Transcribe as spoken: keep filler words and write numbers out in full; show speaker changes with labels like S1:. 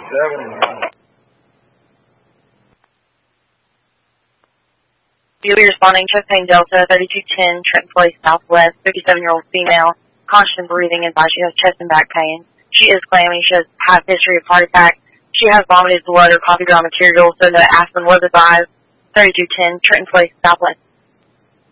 S1: seven.
S2: You'll be responding to Pain Delta, thirty-two ten, Trenton Place, Southwest, fifty-seven-year-old female, constant breathing, and she has chest and back pain. She is claiming she has had a history of heart attack. She has vomited blood or coffee ground material, so no aspirin was advised. thirty-two ten, Trenton Place, Southwest.